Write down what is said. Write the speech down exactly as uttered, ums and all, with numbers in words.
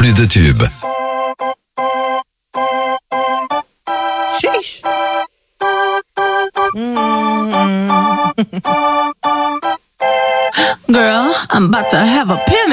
plus de tubes. Sheesh. Mm. Girl, I'm about to have a panic